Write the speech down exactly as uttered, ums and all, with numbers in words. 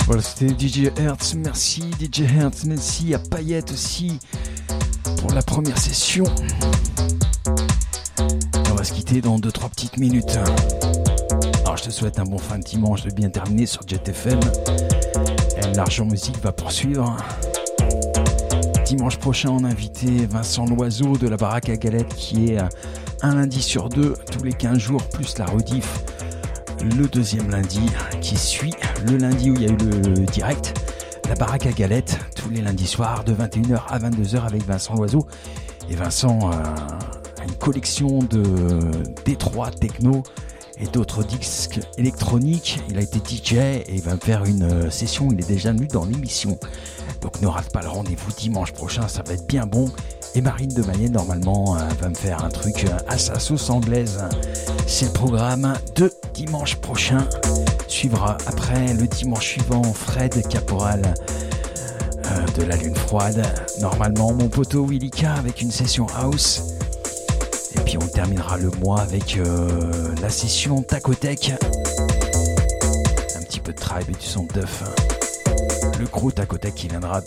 Voilà, c'était D J Hertz, merci D J Hertz, merci à Payette aussi pour la première session. On va se quitter dans deux trois petites minutes. Alors je te souhaite un bon fin de dimanche, de bien terminer sur Jet F M. Et l'Argent Musique va poursuivre. Dimanche prochain, on a invité Vincent Loiseau de la Baraque à Galette qui est un lundi sur deux, tous les quinze jours, plus la rediff le deuxième lundi qui suit le lundi où il y a eu le direct. La Baraque à Galette, tous les lundis soirs de vingt et une heures à vingt-deux heures avec Vincent Loiseau. Et Vincent euh, a une collection de Détroit techno et d'autres disques électroniques. Il a été D J et il va me faire une session, il est déjà venu dans l'émission. Donc ne rate pas le rendez-vous dimanche prochain, ça va être bien bon. Et Marine de Mayenne, normalement, euh, va me faire un truc à sa sauce anglaise. C'est le programme de dimanche prochain. Suivra après, le dimanche suivant, Fred Caporal euh, de la Lune Froide. Normalement, mon poteau Willy K avec une session house. Et puis on terminera le mois avec euh, la session Tacotech. Un petit peu de tribe et du son de duff. Le gros Tacotech qui viendra